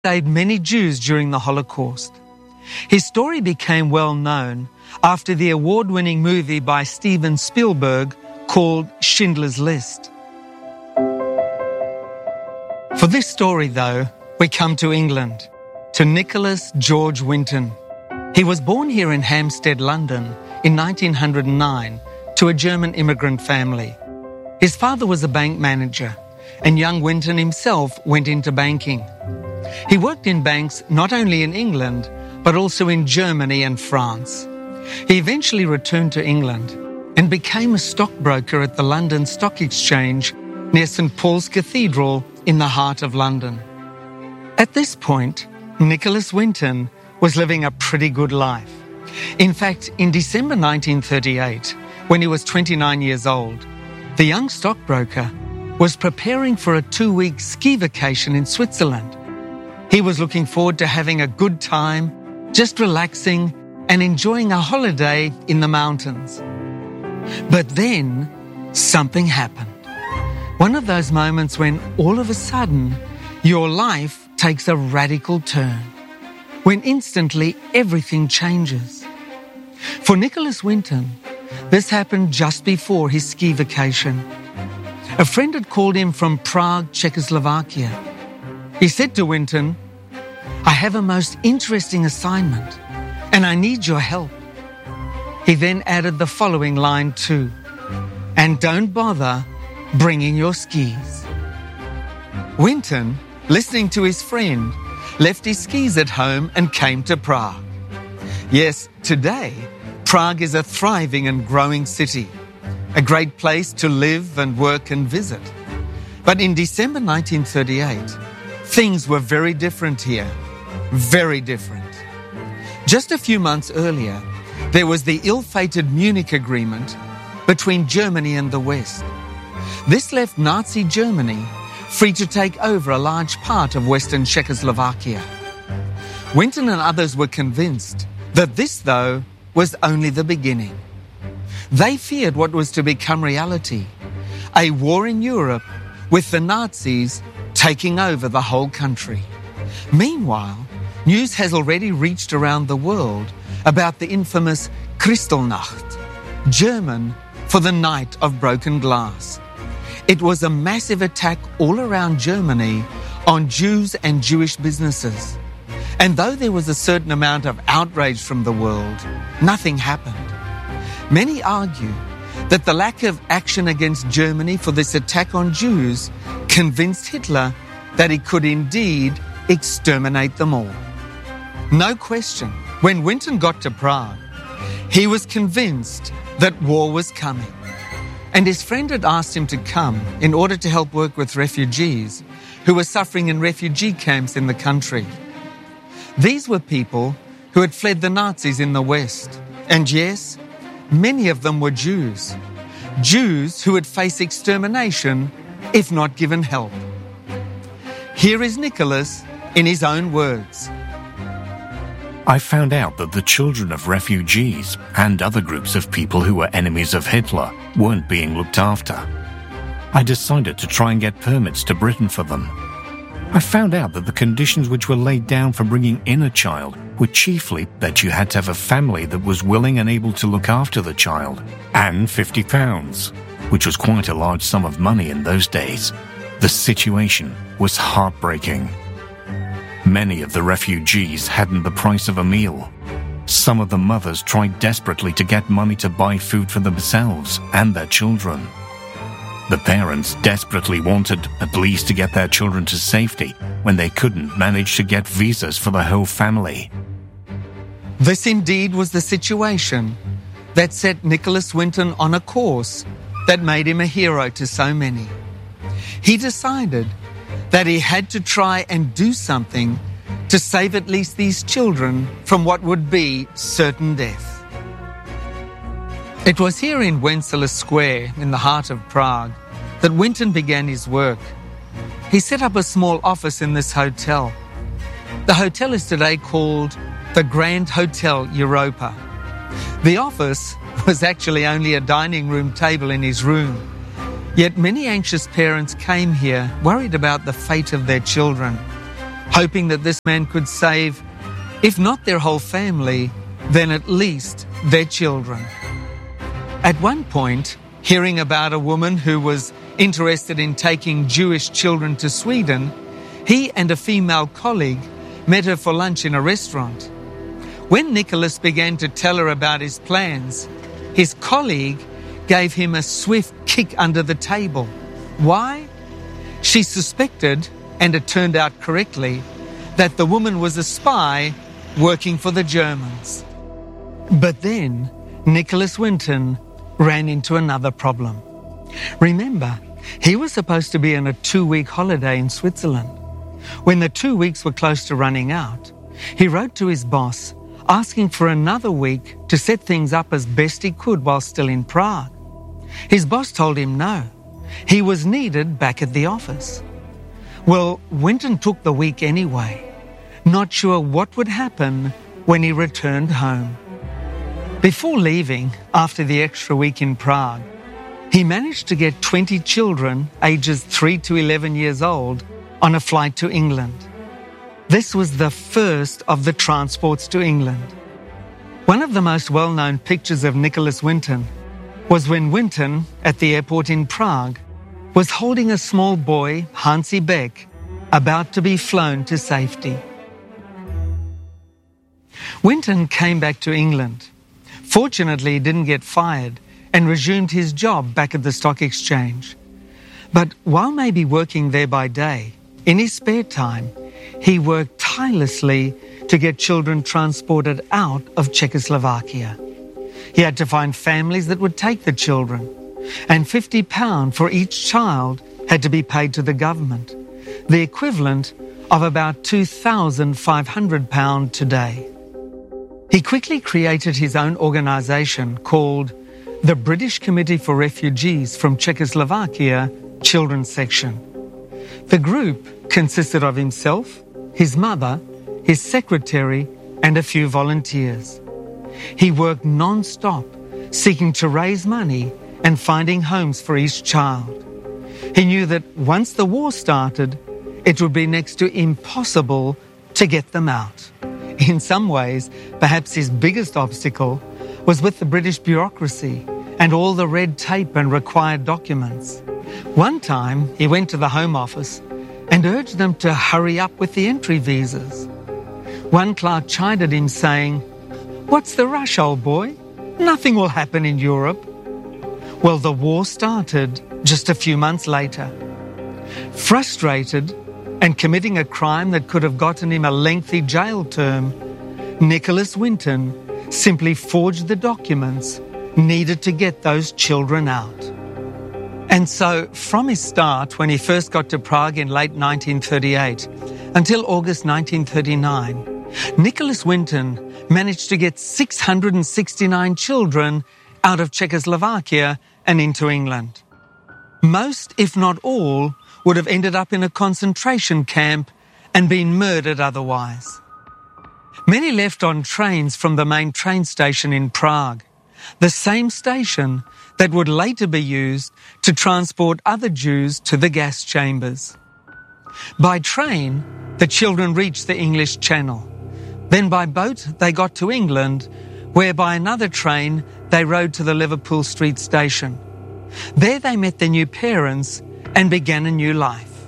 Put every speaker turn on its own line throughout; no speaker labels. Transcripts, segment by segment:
saved many Jews during the Holocaust. His story became well known after the award-winning movie by Steven Spielberg called Schindler's List. For this story, though, we come to England, to Nicholas George Winton. He was born here in Hampstead, London, in 1909 to a German immigrant family. His father was a bank manager, and young Winton himself went into banking. He worked in banks not only in England, but also in Germany and France. He eventually returned to England and became a stockbroker at the London Stock Exchange near St. Paul's Cathedral in the heart of London. At this point, Nicholas Winton was living a pretty good life. In fact, in December 1938, when he was 29 years old, the young stockbroker was preparing for a 2-week ski vacation in Switzerland. He was looking forward to having a good time, just relaxing and enjoying a holiday in the mountains. But then something happened. One of those moments when all of a sudden your life takes a radical turn, when instantly everything changes. For Nicholas Winton, this happened just before his ski vacation. A friend had called him from Prague, Czechoslovakia. He said to Winton, "I have a most interesting assignment and I need your help." He then added the following line too, "And don't bother bringing your skis." Winton, listening to his friend, left his skis at home and came to Prague. Yes, today, Prague is a thriving and growing city, a great place to live and work and visit. But in December 1938, things were very different here, very different. Just a few months earlier, there was the ill-fated Munich Agreement between Germany and the West. This left Nazi Germany free to take over a large part of Western Czechoslovakia. Winton and others were convinced that this, though, was only the beginning. They feared what was to become reality, a war in Europe with the Nazis taking over the whole country. Meanwhile, news has already reached around the world about the infamous Kristallnacht, German for the Night of Broken Glass. It was a massive attack all around Germany on Jews and Jewish businesses. And though there was a certain amount of outrage from the world, nothing happened. Many argue that the lack of action against Germany for this attack on Jews convinced Hitler that he could indeed exterminate them all. No question, when Winton got to Prague, he was convinced that war was coming. And his friend had asked him to come in order to help work with refugees who were suffering in refugee camps in the country. These were people who had fled the Nazis in the West. And yes, many of them were Jews. Jews who would face extermination if not given help. Here is Nicholas in his own words.
I found out that the children of refugees and other groups of people who were enemies of Hitler weren't being looked after. I decided to try and get permits to Britain for them. I found out that the conditions which were laid down for bringing in a child were chiefly that you had to have a family that was willing and able to look after the child, and £50, which was quite a large sum of money in those days. The situation was heartbreaking. Many of the refugees hadn't the price of a meal. Some of the mothers tried desperately to get money to buy food for themselves and their children. The parents desperately wanted at least to get their children to safety when they couldn't manage to get visas for the whole family.
This indeed was the situation that set Nicholas Winton on a course that made him a hero to so many. He decided that he had to try and do something to save at least these children from what would be certain death. It was here in Wenceslas Square, in the heart of Prague, that Winton began his work. He set up a small office in this hotel. The hotel is today called the Grand Hotel Europa. The office was actually only a dining room table in his room. Yet many anxious parents came here worried about the fate of their children. hoping that this man could save, if not their whole family, then at least their children. At one point, hearing about a woman who was interested in taking Jewish children to Sweden, he and a female colleague met her for lunch in a restaurant. When Nicholas began to tell her about his plans, his colleague gave him a swift kick under the table. Why? She suspected, and it turned out correctly, that the woman was a spy working for the Germans. But then Nicholas Winton ran into another problem. Remember, he was supposed to be on a 2-week holiday in Switzerland. When the 2 weeks were close to running out, he wrote to his boss asking for another week to set things up as best he could while still in Prague. His boss told him no. He was needed back at the office. Well, Winton took the week anyway, not sure what would happen when he returned home. Before leaving, after the extra week in Prague, he managed to get 20 children, ages 3 to 11 years old, on a flight to England. This was the first of the transports to England. One of the most well-known pictures of Nicholas Winton was when Winton, at the airport in Prague, was holding a small boy, Hansi Beck, about to be flown to safety. Winton came back to England. Fortunately, he didn't get fired and resumed his job back at the stock exchange. But while maybe working there by day, in his spare time, he worked tirelessly to get children transported out of Czechoslovakia. He had to find families that would take the children, and £50 for each child had to be paid to the government, the equivalent of about £2,500 today. He quickly created his own organisation called the British Committee for Refugees from Czechoslovakia Children's Section. The group consisted of himself, his mother, his secretary, and a few volunteers. He worked non-stop, seeking to raise money and finding homes for each child. He knew that once the war started, it would be next to impossible to get them out. In some ways, perhaps his biggest obstacle was with the British bureaucracy and all the red tape and required documents. One time, he went to the Home Office and urged them to hurry up with the entry visas. One clerk chided him, saying, "What's the rush, old boy? Nothing will happen in Europe." Well, the war started just a few months later. Frustrated and committing a crime that could have gotten him a lengthy jail term, Nicholas Winton simply forged the documents needed to get those children out. And so, from his start, when he first got to Prague in late 1938, until August 1939, Nicholas Winton managed to get 669 children out of Czechoslovakia and into England. Most, if not all, would have ended up in a concentration camp and been murdered otherwise. Many left on trains from the main train station in Prague, the same station that would later be used to transport other Jews to the gas chambers. By train, the children reached the English Channel. Then by boat, they got to England, where by another train, they rode to the Liverpool Street station. There they met their new parents and began a new life.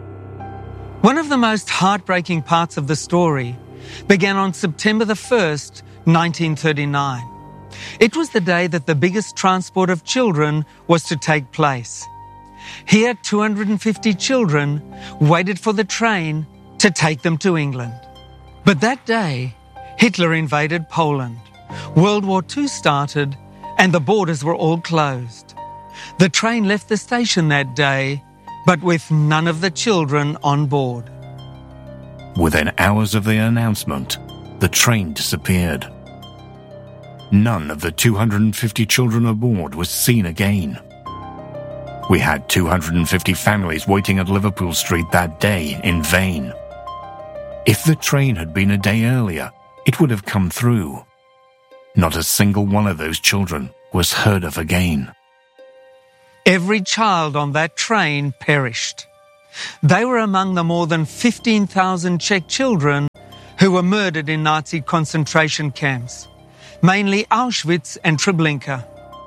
One of the most heartbreaking parts of the story began on September the 1st, 1939. It was the day that the biggest transport of children was to take place. Here, 250 children waited for the train to take them to England. But that day, Hitler invaded Poland. World War II started and the borders were all closed. The train left the station that day, but with none of the children on board.
Within hours of the announcement, the train disappeared. None of the 250 children aboard was seen again. We had 250 families waiting at Liverpool Street that day in vain. If the train had been a day earlier, it would have come through. Not a single one of those children was heard of again.
Every child on that train perished. They were among the more than 15,000 Czech children who were murdered in Nazi concentration camps, mainly Auschwitz and Treblinka.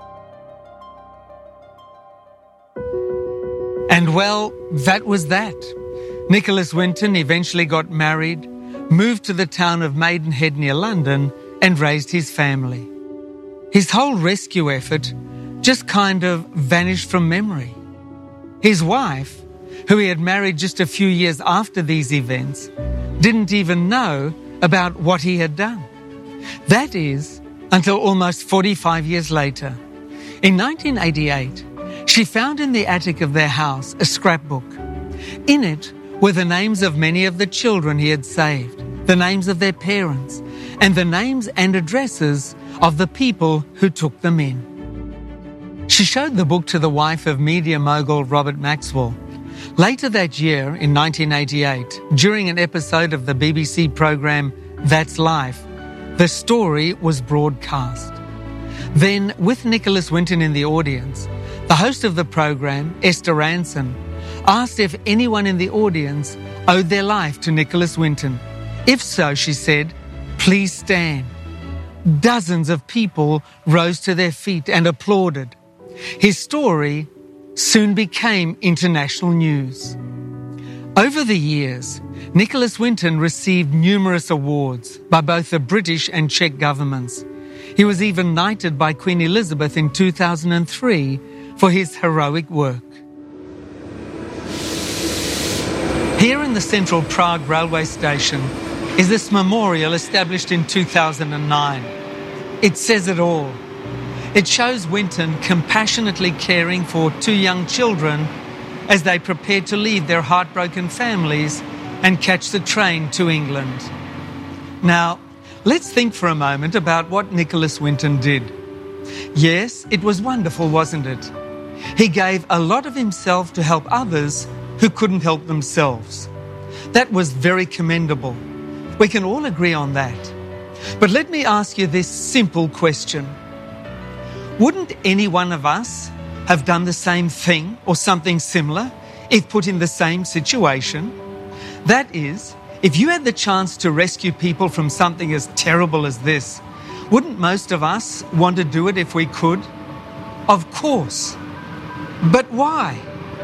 And well, that was that. Nicholas Winton eventually got married, moved to the town of Maidenhead near London, and raised his family. His whole rescue effort just kind of vanished from memory. His wife, who he had married just a few years after these events, didn't even know about what he had done. That is, until almost 45 years later. In 1988, she found in the attic of their house a scrapbook. In it were the names of many of the children he had saved, the names of their parents, and the names and addresses of the people who took them in. She showed the book to the wife of media mogul Robert Maxwell. Later that year, in 1988, during an episode of the BBC programme That's Life, the story was broadcast. Then, with Nicholas Winton in the audience, the host of the programme, Esther Ranson, asked if anyone in the audience owed their life to Nicholas Winton. If so, she said, "Please stand." Dozens of people rose to their feet and applauded. His story soon became international news. Over the years, Nicholas Winton received numerous awards by both the British and Czech governments. He was even knighted by Queen Elizabeth in 2003 for his heroic work. Here in the central Prague railway station is this memorial established in 2009. It says it all. It shows Winton compassionately caring for two young children as they prepared to leave their heartbroken families and catch the train to England. Now, let's think for a moment about what Nicholas Winton did. Yes, it was wonderful, wasn't it? He gave a lot of himself to help others who couldn't help themselves. That was very commendable. We can all agree on that. But let me ask you this simple question. Wouldn't any one of us have done the same thing or something similar if put in the same situation? That is, if you had the chance to rescue people from something as terrible as this, wouldn't most of us want to do it if we could? Of course. But why?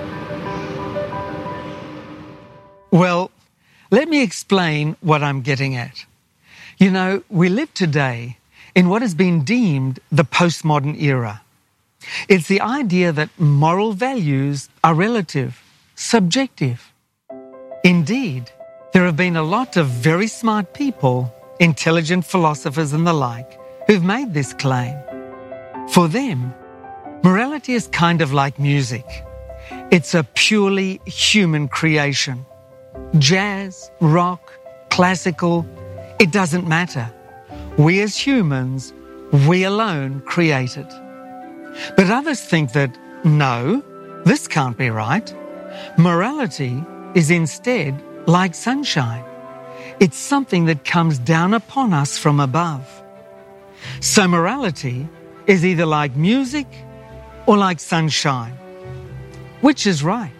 Well, let me explain what I'm getting at. You know, we live today in what has been deemed the postmodern era. It's the idea that moral values are relative, subjective. Indeed, there have been a lot of very smart people, intelligent philosophers and the like, who've made this claim. For them, morality is kind of like music. It's a purely human creation. Jazz, rock, classical, it doesn't matter. We as humans, we alone create it. But others think that, no, this can't be right. Morality is instead like sunshine. It's something that comes down upon us from above. So morality is either like music or like sunshine. Which is right?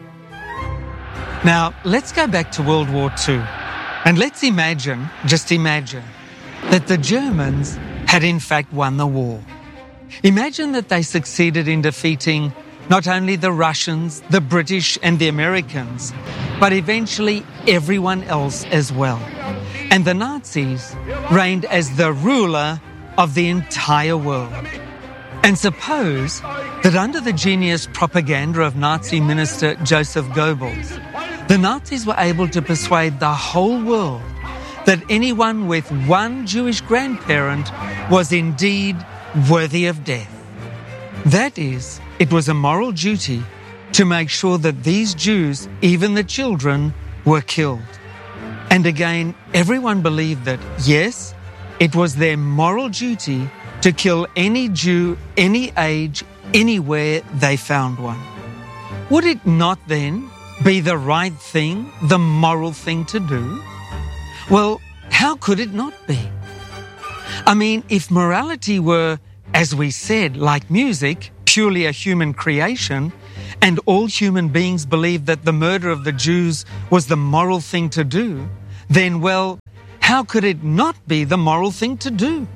Now, let's go back to World War II. And let's imagine, just imagine, that the Germans had in fact won the war. Imagine that they succeeded in defeating not only the Russians, the British and the Americans, but eventually everyone else as well. And the Nazis reigned as the ruler of the entire world. And suppose that under the genius propaganda of Nazi minister Joseph Goebbels, the Nazis were able to persuade the whole world that anyone with one Jewish grandparent was indeed worthy of death. That is, it was a moral duty to make sure that these Jews, even the children, were killed. And again, everyone believed that, yes, it was their moral duty to kill any Jew, any age, anywhere they found one. Would it not then be the right thing, the moral thing to do? Well, how could it not be? I mean, if morality were, as we said, like music, purely a human creation, and all human beings believed that the murder of the Jews was the moral thing to do, then, well, how could it not be the moral thing to do?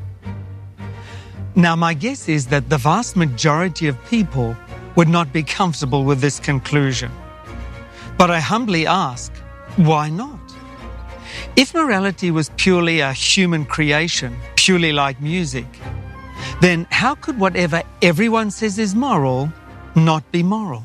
Now, my guess is that the vast majority of people would not be comfortable with this conclusion. But I humbly ask, why not? If morality was purely a human creation, purely like music, then how could whatever everyone says is moral not be moral?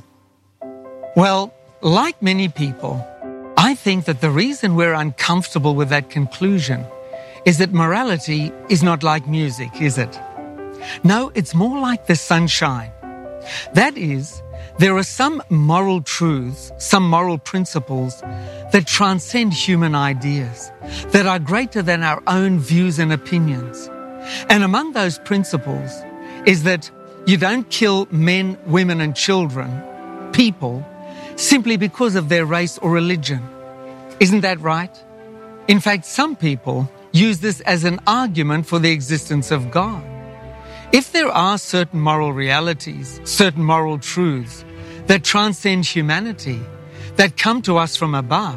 Well, like many people, I think that the reason we're uncomfortable with that conclusion is that morality is not like music, is it? No, it's more like the sunshine. That is, there are some moral truths, some moral principles that transcend human ideas, that are greater than our own views and opinions. And among those principles is that you don't kill men, women and children, people, simply because of their race or religion. Isn't that right? In fact, some people use this as an argument for the existence of God. If there are certain moral realities, certain moral truths that transcend humanity, that come to us from above,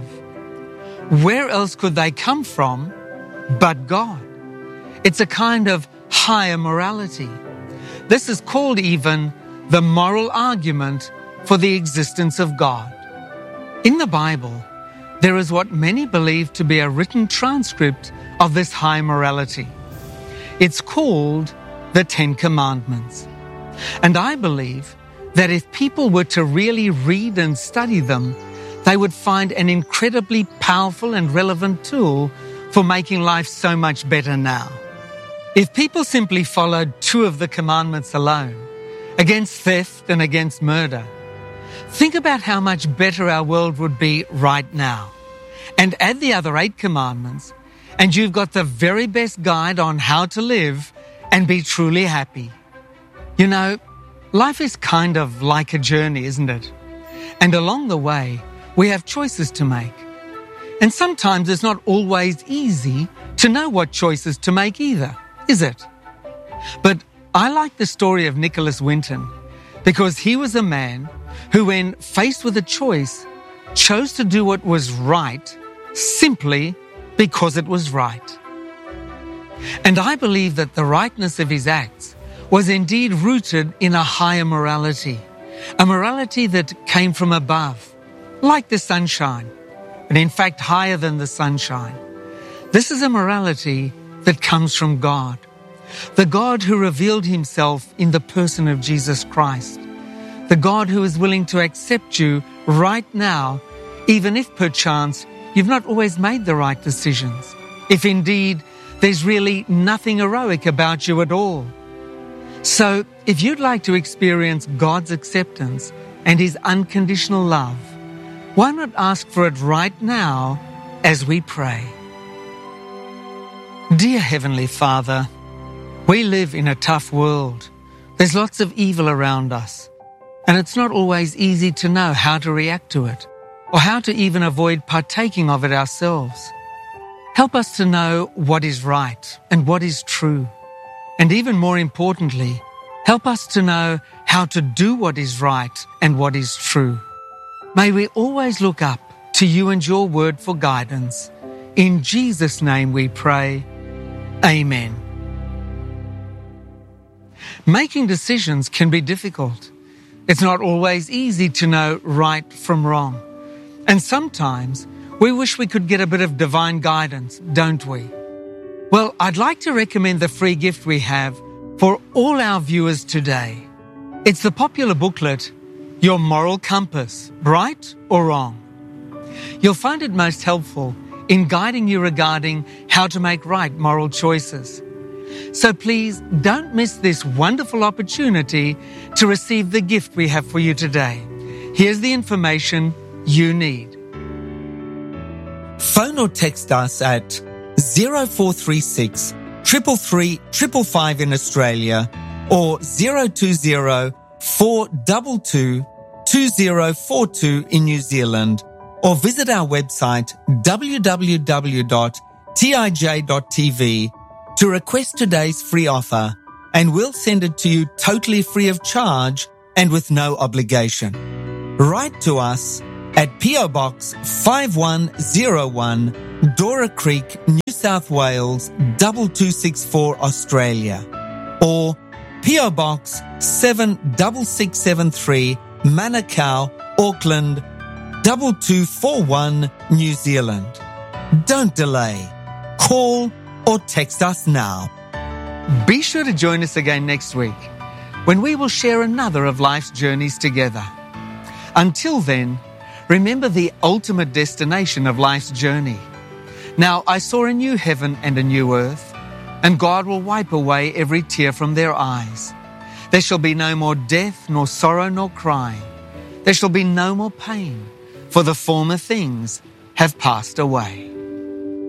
where else could they come from but God? It's a kind of higher morality. This is called even the moral argument for the existence of God. In the Bible, there is what many believe to be a written transcript of this high morality. It's called the Ten Commandments. And I believe that if people were to really read and study them, they would find an incredibly powerful and relevant tool for making life so much better now. If people simply followed 2 of the commandments alone, against theft and against murder, think about how much better our world would be right now. And add the other 8 commandments, and you've got the very best guide on how to live and be truly happy. You know, life is kind of like a journey, isn't it? And along the way, we have choices to make. And sometimes it's not always easy to know what choices to make either, is it? But I like the story of Nicholas Winton because he was a man who, when faced with a choice, chose to do what was right simply because it was right. And I believe that the rightness of his acts was indeed rooted in a higher morality, a morality that came from above, like the sunshine, but in fact higher than the sunshine. This is a morality that comes from God, the God who revealed himself in the person of Jesus Christ, the God who is willing to accept you right now, even if perchance you've not always made the right decisions, if indeed there's really nothing heroic about you at all. So, if you'd like to experience God's acceptance and his unconditional love, why not ask for it right now as we pray? Dear Heavenly Father, we live in a tough world. There's lots of evil around us, and it's not always easy to know how to react to it, or how to even avoid partaking of it ourselves. Help us to know what is right and what is true. And even more importantly, help us to know how to do what is right and what is true. May we always look up to you and your word for guidance. In Jesus' name we pray. Amen. Making decisions can be difficult. It's not always easy to know right from wrong. And sometimes we wish we could get a bit of divine guidance, don't we? Well, I'd like to recommend the free gift we have for all our viewers today. It's the popular booklet, Your Moral Compass, Right or Wrong? You'll find it most helpful in guiding you regarding how to make right moral choices. So please don't miss this wonderful opportunity to receive the gift we have for you today. Here's the information you need. Phone or text us at 0436 333 555 in Australia or 020 422 2042 in New Zealand, or visit our website www.tij.tv to request today's free offer, and we'll send it to you totally free of charge and with no obligation.
write to us at PO Box 5101, Dora Creek, New South Wales 2264 Australia, or PO Box 76673, Manukau, Auckland 2241, New Zealand. Don't delay. Call or text us now.
Be sure to join us again next week when we will share another of life's journeys together. Until then, remember the ultimate destination of life's journey. Now I saw a new heaven and a new earth, and God will wipe away every tear from their eyes. There shall be no more death, nor sorrow, nor crying. There shall be no more pain, for the former things have passed away.